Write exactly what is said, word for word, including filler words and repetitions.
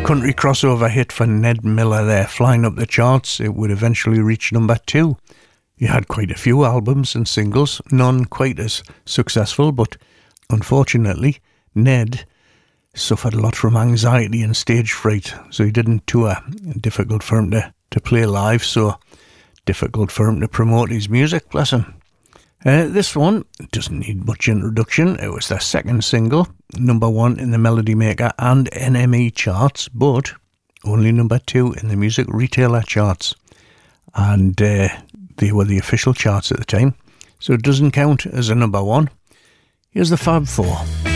country crossover hit for Ned Miller there, flying up the charts. It would eventually reach number two. He had quite a few albums and singles, none quite as successful, but unfortunately, Ned suffered a lot from anxiety and stage fright, so he didn't tour. Difficult for him to, to play live, so difficult for him to promote his music, bless him. Uh, this one doesn't need much introduction. It was their second single, number one in the Melody Maker and N M E charts, but only number two in the Music Retailer charts. And uh, they were the official charts at the time, so it doesn't count as a number one. Here's the Fab Four.